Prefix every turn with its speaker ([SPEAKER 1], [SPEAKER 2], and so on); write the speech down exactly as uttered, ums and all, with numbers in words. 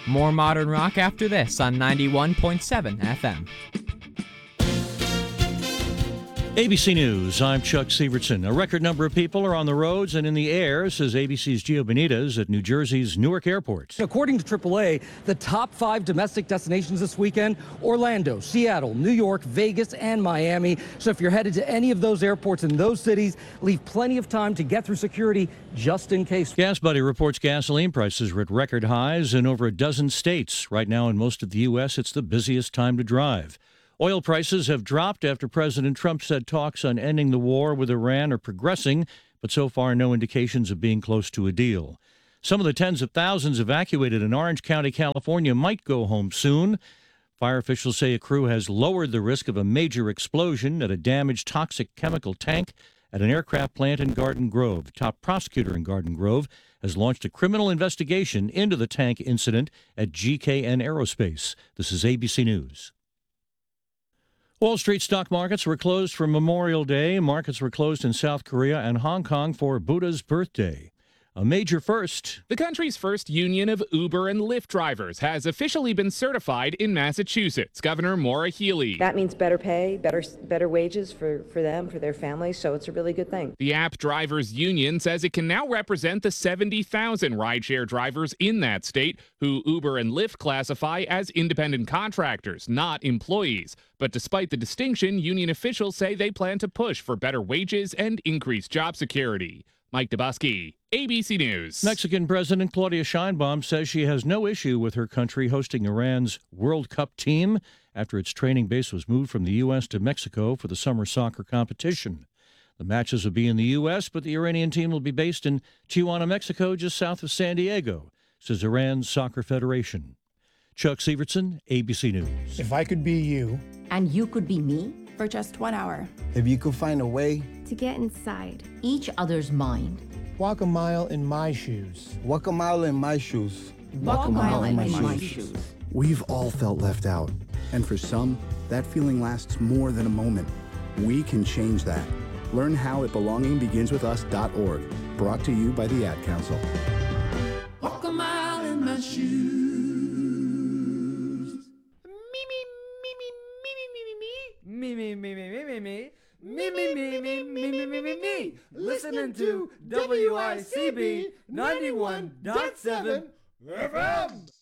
[SPEAKER 1] More modern rock after this on ninety-one point seven F M.
[SPEAKER 2] A B C News, I'm Chuck Severson. A record number of people are on the roads and in the air, says A B C's Gio Benitez at New Jersey's Newark Airport.
[SPEAKER 3] According to triple A, the top five domestic destinations this weekend, Orlando, Seattle, New York, Vegas, and Miami. So if you're headed to any of those airports in those cities, leave plenty of time to get through security just in case.
[SPEAKER 2] Gas Buddy reports gasoline prices are at record highs in over a dozen states. Right now in most of the U S, it's the busiest time to drive. Oil prices have dropped after President Trump said talks on ending the war with Iran are progressing, but so far no indications of being close to a deal. Some of the tens of thousands evacuated in Orange County, California might go home soon. Fire officials say a crew has lowered the risk of a major explosion at a damaged toxic chemical tank at an aircraft plant in Garden Grove. Top prosecutor in Garden Grove has launched a criminal investigation into the tank incident at G K N Aerospace. This is A B C News. Wall Street stock markets were closed for Memorial Day. Markets were closed in South Korea and Hong Kong for Buddha's birthday. A major first.
[SPEAKER 4] The country's first union of Uber and Lyft drivers has officially been certified in Massachusetts. Governor Maura Healey.
[SPEAKER 5] That means better pay, better better wages for, for them, for their families, so it's a really good thing.
[SPEAKER 4] The App Drivers Union says it can now represent the seventy thousand rideshare drivers in that state who Uber and Lyft classify as independent contractors, not employees. But despite the distinction, union officials say they plan to push for better wages and increased job security. Mike Dubusky, A B C News.
[SPEAKER 2] Mexican President Claudia Sheinbaum says she has no issue with her country hosting Iran's World Cup team after its training base was moved from the U S to Mexico for the summer soccer competition. The matches will be in the U S, but the Iranian team will be based in Tijuana, Mexico, just south of San Diego, says Iran's Soccer Federation. Chuck Severson, A B C News.
[SPEAKER 6] If I could be you.
[SPEAKER 7] And you could be me.
[SPEAKER 8] For just one hour.
[SPEAKER 9] If you could find a way
[SPEAKER 10] to get inside
[SPEAKER 7] each other's mind.
[SPEAKER 6] Walk a mile in my shoes.
[SPEAKER 9] Walk a mile in my shoes.
[SPEAKER 7] Walk, Walk a mile, mile in, in my, my shoes. shoes.
[SPEAKER 11] We've all felt left out. And for some, that feeling lasts more than a moment. We can change that. Learn how at belonging begins with us dot org. Brought to you by the Ad Council.
[SPEAKER 12] Walk a mile in my shoes.
[SPEAKER 13] Me, me, me, me, me, me, me, me, me, me, me, me, me, me, me, me, listening to W I C B ninety-one point seven F M.